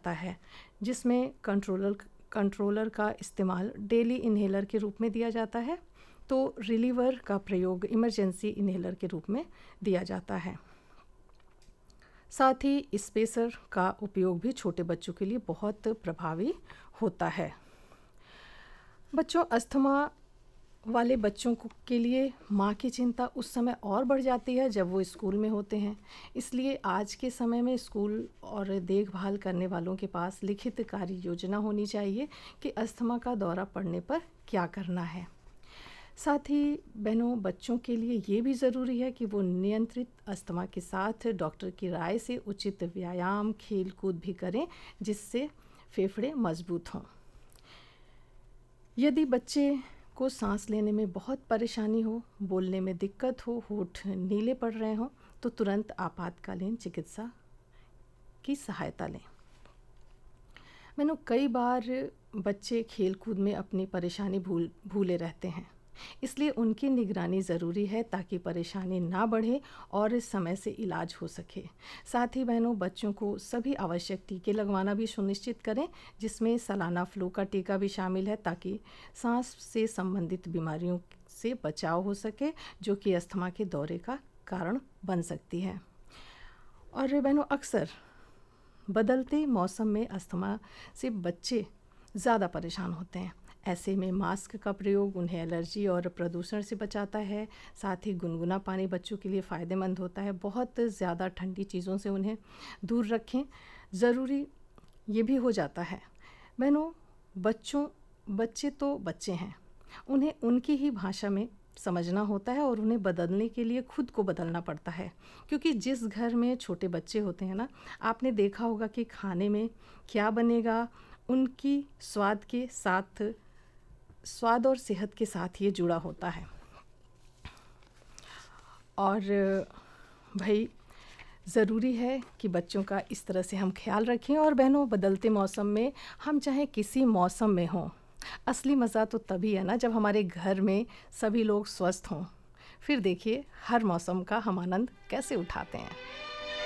जाता है, जिसमें कंट्रोलर का इस्तेमाल डेली इन्हेलर के रूप में दिया जाता है, तो रिलीवर का प्रयोग इमरजेंसी इन्हेलर के रूप में दिया जाता है। साथ ही स्पेसर का उपयोग भी छोटे बच्चों के लिए बहुत प्रभावी होता है। बच्चों, अस्थमा वाले बच्चों के लिए माँ की चिंता उस समय और बढ़ जाती है जब वो स्कूल में होते हैं। इसलिए आज के समय में स्कूल और देखभाल करने वालों के पास लिखित कार्य योजना होनी चाहिए कि अस्थमा का दौरा पड़ने पर क्या करना है। साथ ही बहनों, बच्चों के लिए ये भी ज़रूरी है कि वो नियंत्रित अस्थमा के साथ डॉक्टर की राय से उचित व्यायाम, खेल कूद भी करें, जिससे फेफड़े मजबूत हों। यदि बच्चे को सांस लेने में बहुत परेशानी हो, बोलने में दिक्कत हो, होंठ नीले पड़ रहे हों, तो तुरंत आपातकालीन चिकित्सा की सहायता लें। मैंने कई बार बच्चे खेल कूद में अपनी परेशानी भूले रहते हैं, इसलिए उनकी निगरानी ज़रूरी है ताकि परेशानी ना बढ़े और समय से इलाज हो सके। साथ ही बहनों, बच्चों को सभी आवश्यक टीके लगवाना भी सुनिश्चित करें, जिसमें सालाना फ्लू का टीका भी शामिल है, ताकि सांस से संबंधित बीमारियों से बचाव हो सके, जो कि अस्थमा के दौरे का कारण बन सकती है। और बहनों, अक्सर बदलते मौसम में अस्थमा से बच्चे ज़्यादा परेशान होते हैं। ऐसे में मास्क का प्रयोग उन्हें एलर्जी और प्रदूषण से बचाता है। साथ ही गुनगुना पानी बच्चों के लिए फ़ायदेमंद होता है। बहुत ज़्यादा ठंडी चीज़ों से उन्हें दूर रखें, ज़रूरी ये भी हो जाता है। बहनों, बच्चे तो बच्चे हैं, उन्हें उनकी ही भाषा में समझना होता है और उन्हें बदलने के लिए खुद को बदलना पड़ता है, क्योंकि जिस घर में छोटे बच्चे होते हैं ना, आपने देखा होगा कि खाने में क्या बनेगा, उनकी स्वाद और सेहत के साथ ये जुड़ा होता है। और भाई, ज़रूरी है कि बच्चों का इस तरह से हम ख्याल रखें। और बहनों, बदलते मौसम में हम चाहे किसी मौसम में हों, असली मज़ा तो तभी है ना जब हमारे घर में सभी लोग स्वस्थ हों। फिर देखिए हर मौसम का हम आनंद कैसे उठाते हैं।